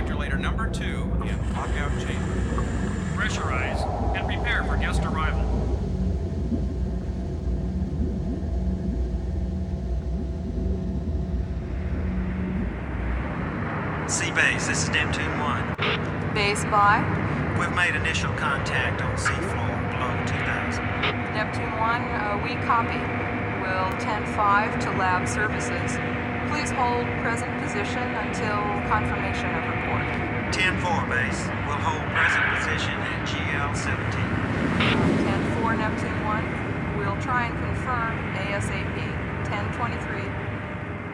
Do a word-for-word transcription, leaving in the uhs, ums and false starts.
Electrolytor number two in lockout chamber. Pressurize and prepare for guest arrival. C-Base, this is Neptune one. Base by We've made initial contact on seafloor below two thousand. Neptune one, uh, we copy. Will ten five to lab services. Please hold present position until confirmation of report. ten four, Base. We'll hold present position at G L seventeen. ten four Neptune one, we'll try and confirm ASAP. ten twenty-three.